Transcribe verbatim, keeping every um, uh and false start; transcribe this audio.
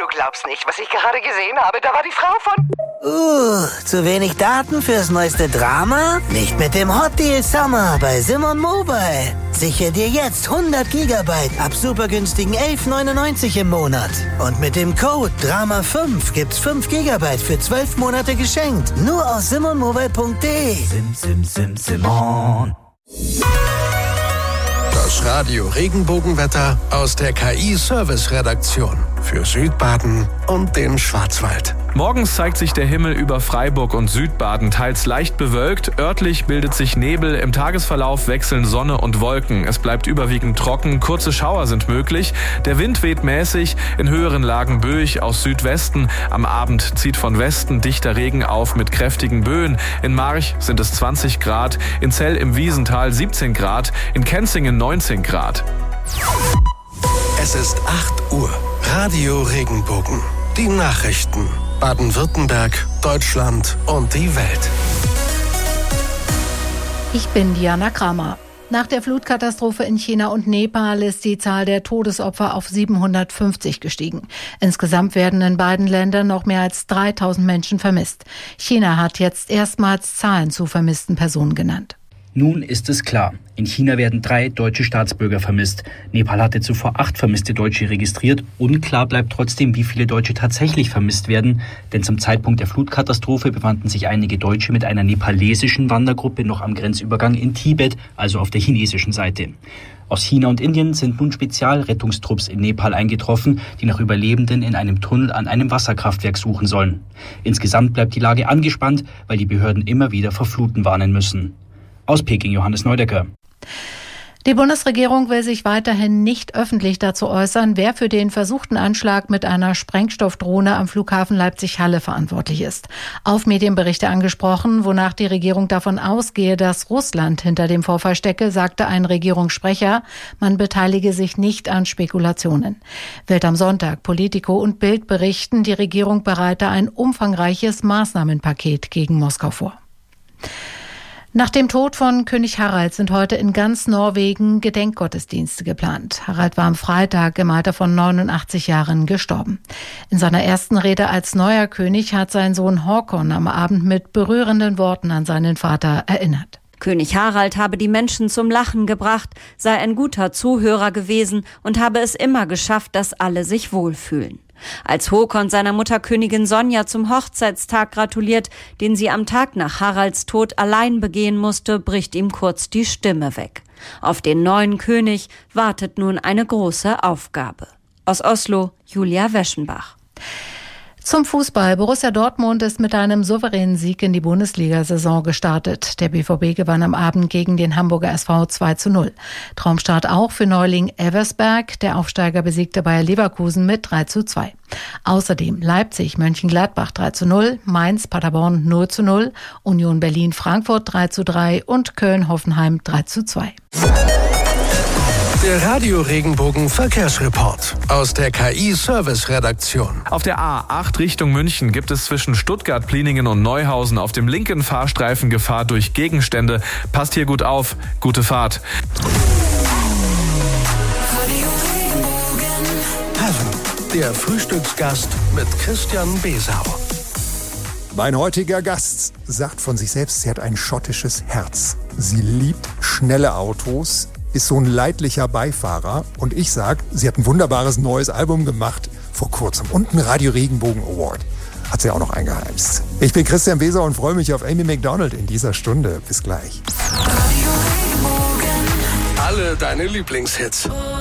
glaubst nicht, was ich gerade gesehen habe. Da war die Frau von... Uh, zu wenig Daten fürs neueste Drama? Nicht mit dem Hot Deal Summer bei Simon Mobile. Sichere dir jetzt hundert Gigabyte ab super günstigen elf neunundneunzig im Monat. Und mit dem Code Drama fünf gibt's fünf Gigabyte für zwölf Monate geschenkt. Nur auf simonmobile punkt de. Sim, sim, sim, Simon. Das Radio Regenbogenwetter aus der K I-Service-Redaktion für Südbaden und den Schwarzwald. Morgens zeigt sich der Himmel über Freiburg und Südbaden teils leicht bewölkt. Örtlich bildet sich Nebel. Im Tagesverlauf wechseln Sonne und Wolken. Es bleibt überwiegend trocken. Kurze Schauer sind möglich. Der Wind weht mäßig. In höheren Lagen böig aus Südwesten. Am Abend zieht von Westen dichter Regen auf mit kräftigen Böen. In March sind es zwanzig Grad. In Zell im Wiesental siebzehn Grad. In Kenzingen neunzehn Grad. Es ist acht Uhr. Radio Regenbogen. Die Nachrichten. Baden-Württemberg, Deutschland und die Welt. Ich bin Diana Kramer. Nach der Flutkatastrophe in China und Nepal ist die Zahl der Todesopfer auf siebenhundertfünfzig gestiegen. Insgesamt werden in beiden Ländern noch mehr als dreitausend Menschen vermisst. China hat jetzt erstmals Zahlen zu vermissten Personen genannt. Nun ist es klar. In China werden drei deutsche Staatsbürger vermisst. Nepal hatte zuvor acht vermisste Deutsche registriert. Unklar bleibt trotzdem, wie viele Deutsche tatsächlich vermisst werden. Denn zum Zeitpunkt der Flutkatastrophe befanden sich einige Deutsche mit einer nepalesischen Wandergruppe noch am Grenzübergang in Tibet, also auf der chinesischen Seite. Aus China und Indien sind nun Spezialrettungstrupps in Nepal eingetroffen, die nach Überlebenden in einem Tunnel an einem Wasserkraftwerk suchen sollen. Insgesamt bleibt die Lage angespannt, weil die Behörden immer wieder vor Fluten warnen müssen. Aus Peking, Johannes Neudecker. Die Bundesregierung will sich weiterhin nicht öffentlich dazu äußern, wer für den versuchten Anschlag mit einer Sprengstoffdrohne am Flughafen Leipzig-Halle verantwortlich ist. Auf Medienberichte angesprochen, wonach die Regierung davon ausgehe, dass Russland hinter dem Vorfall stecke, sagte ein Regierungssprecher, man beteilige sich nicht an Spekulationen. Welt am Sonntag, Politico und Bild berichten, die Regierung bereite ein umfangreiches Maßnahmenpaket gegen Moskau vor. Nach dem Tod von König Harald sind heute in ganz Norwegen Gedenkgottesdienste geplant. Harald war am Freitag im Alter von neunundachtzig Jahren gestorben. In seiner ersten Rede als neuer König hat sein Sohn Håkon am Abend mit berührenden Worten an seinen Vater erinnert. König Harald habe die Menschen zum Lachen gebracht, sei ein guter Zuhörer gewesen und habe es immer geschafft, dass alle sich wohlfühlen. Als Håkon seiner Mutter Königin Sonja zum Hochzeitstag gratuliert, den sie am Tag nach Haralds Tod allein begehen musste, bricht ihm kurz die Stimme weg. Auf den neuen König wartet nun eine große Aufgabe. Aus Oslo, Julia Weschenbach. Zum Fußball. Borussia Dortmund ist mit einem souveränen Sieg in die Bundesliga-Saison gestartet. Der B V B gewann am Abend gegen den Hamburger S V zwei zu null. Traumstart auch für Neuling Elversberg. Der Aufsteiger besiegte Bayer Leverkusen mit drei zu zwei. Außerdem Leipzig, Mönchengladbach drei zu null, Mainz, Paderborn null zu null, Union Berlin, Frankfurt drei zu drei und Köln, Hoffenheim drei zu zwei. Der Radio Regenbogen Verkehrsreport aus der K I-Service-Redaktion. Auf der A acht Richtung München gibt es zwischen Stuttgart, Pliningen und Neuhausen auf dem linken Fahrstreifen Gefahr durch Gegenstände. Passt hier gut auf. Gute Fahrt. Heaven, der Frühstücksgast mit Christian Besau. Mein heutiger Gast sagt von sich selbst, sie hat ein schottisches Herz. Sie liebt schnelle Autos, ist so ein leidlicher Beifahrer. Und ich sag, sie hat ein wunderbares neues Album gemacht vor kurzem. Und einen Radio Regenbogen Award hat sie auch noch eingeheimst. Ich bin Christian Besau und freue mich auf Amy Macdonald in dieser Stunde. Bis gleich. Alle deine Lieblingshits.